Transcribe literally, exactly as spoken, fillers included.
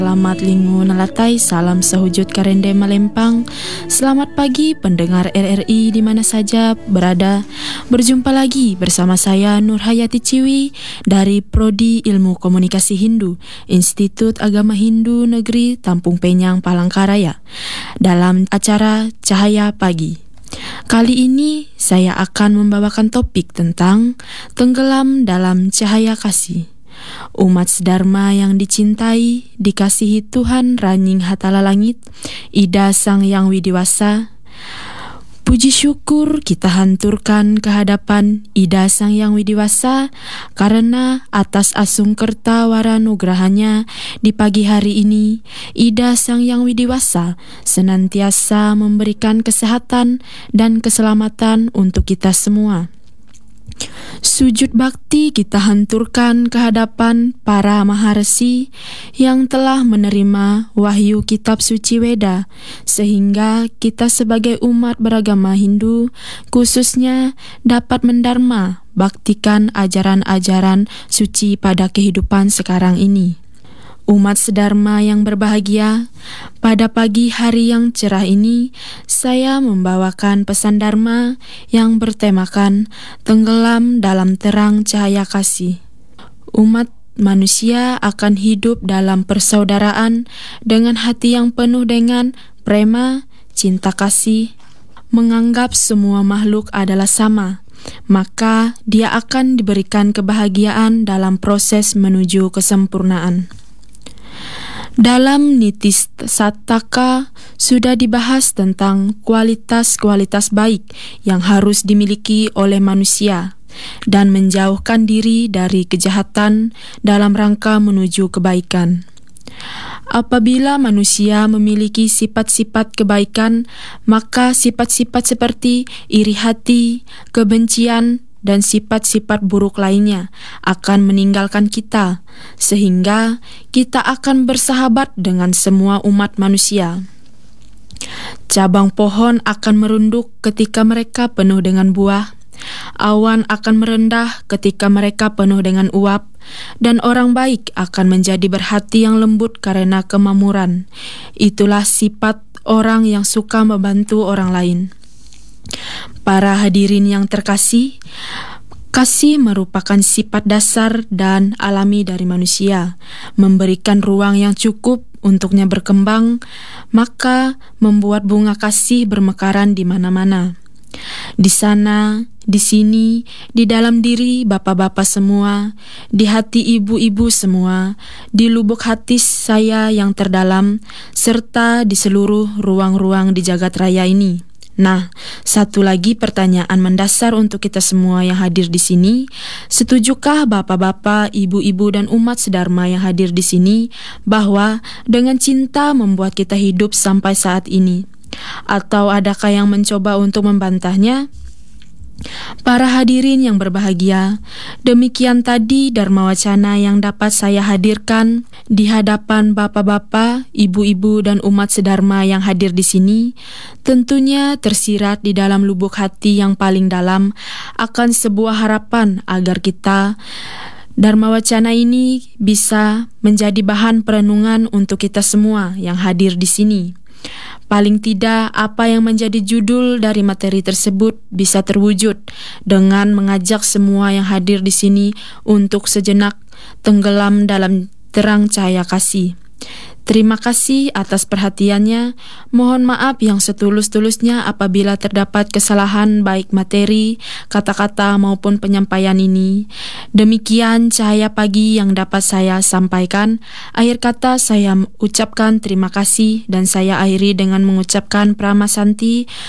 Selamat lingu nalatai, salam sehujud karende malempang. Selamat pagi pendengar R R I di mana saja berada. Berjumpa lagi bersama saya Nurhayati Ciwi dari Prodi Ilmu Komunikasi Hindu, Institut Agama Hindu Negeri Tampung Penyang, Palangkaraya, dalam acara Cahaya Pagi. Kali ini saya akan membawakan topik tentang tenggelam dalam cahaya kasih. Umat sedharma yang dicintai, dikasihi Tuhan Ranying Hatala Langit, Ida Sang Yang Widiwasa, puji syukur kita hanturkan kehadapan Ida Sang Yang Widiwasa karena atas asungkerta waranugrahanya di pagi hari ini, Ida Sang Yang Widiwasa senantiasa memberikan kesehatan dan keselamatan untuk kita semua. Sujud bakti kita hanturkan kehadapan para maharesi yang telah menerima wahyu kitab suci Weda, sehingga kita sebagai umat beragama Hindu khususnya dapat mendharma baktikan ajaran-ajaran suci pada kehidupan sekarang ini. Umat sedharma yang berbahagia, pada pagi hari yang cerah ini saya membawakan pesan dharma yang bertemakan tenggelam dalam terang cahaya kasih. Umat manusia akan hidup dalam persaudaraan dengan hati yang penuh dengan prema, cinta kasih, menganggap semua makhluk adalah sama, maka dia akan diberikan kebahagiaan dalam proses menuju kesempurnaan. Dalam Niti Sattaka sudah dibahas tentang kualitas-kualitas baik yang harus dimiliki oleh manusia dan menjauhkan diri dari kejahatan dalam rangka menuju kebaikan. Apabila manusia memiliki sifat-sifat kebaikan, maka sifat-sifat seperti iri hati, kebencian, dan sifat-sifat buruk lainnya akan meninggalkan kita, sehingga kita akan bersahabat dengan semua umat manusia. Cabang pohon akan merunduk ketika mereka penuh dengan buah, awan akan merendah ketika mereka penuh dengan uap, dan orang baik akan menjadi berhati yang lembut karena kemamuran. Itulah sifat orang yang suka membantu orang lain. Para hadirin yang terkasih, kasih merupakan sifat dasar dan alami dari manusia, memberikan ruang yang cukup untuknya berkembang, maka membuat bunga kasih bermekaran di mana-mana. Di sana, di sini, di dalam diri bapak-bapak semua, di hati ibu-ibu semua, di lubuk hati saya yang terdalam, serta di seluruh ruang-ruang di jagat raya ini. Nah, satu lagi pertanyaan mendasar untuk kita semua yang hadir di sini. Setujukah bapak-bapak, ibu-ibu, dan umat sedharma yang hadir di sini bahwa dengan cinta membuat kita hidup sampai saat ini? Atau adakah yang mencoba untuk membantahnya? Para hadirin yang berbahagia, demikian tadi Dharma Wacana yang dapat saya hadirkan di hadapan bapak-bapak, ibu-ibu, dan umat sedharma yang hadir di sini, tentunya tersirat di dalam lubuk hati yang paling dalam akan sebuah harapan agar kita Dharma Wacana ini bisa menjadi bahan perenungan untuk kita semua yang hadir di sini. Paling tidak apa yang menjadi judul dari materi tersebut bisa terwujud dengan mengajak semua yang hadir di sini untuk sejenak tenggelam dalam terang cahaya kasih. Terima kasih atas perhatiannya. Mohon maaf yang setulus-tulusnya apabila terdapat kesalahan baik materi, kata-kata maupun penyampaian ini. Demikian cahaya pagi yang dapat saya sampaikan. Akhir kata saya ucapkan terima kasih dan saya akhiri dengan mengucapkan Prama Santi.